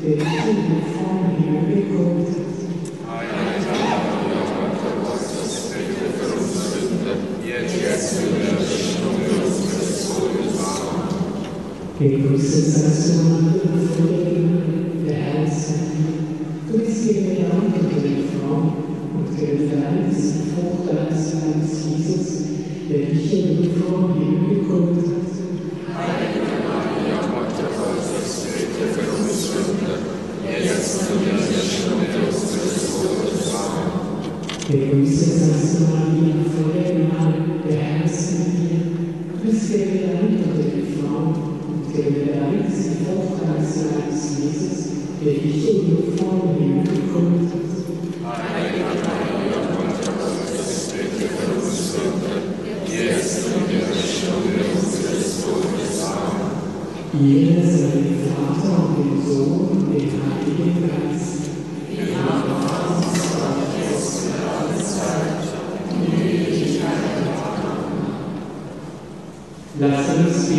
der du vom Himmel gekommen bist. Gegrüßet seist du, Maria, voll der Gnade, der Herr ist mit dir. Du bist gebenedeit unter den Frauen, und gebenedeit ist die Frucht deines Leibes, Jesus, welcher du vom Himmel gekommen bist. Heilige Maria, Mutter Gottes, bitte für uns Sünder, jetzt und in der Stunde unseres Todes. Amen. Gegrüßet seist du, Maria, voll der Gnade, der Herr ist mit dir. Du bist gebenedeit unter den Frauen, gebenedeit ist die Frucht deines Leibes, Jesus, welcher du vom Himmel gekommen bist. Heilige Maria, Mutter Gottes, bitte für uns Sünder, jetzt und in der Stunde unseres Todes. Amen. Ehre sei dem Vater und dem Sohn und dem Heiligen Geist. Wie am Anfang, jetzt und alle Zeit, in Ewigkeit. Amen. Lass uns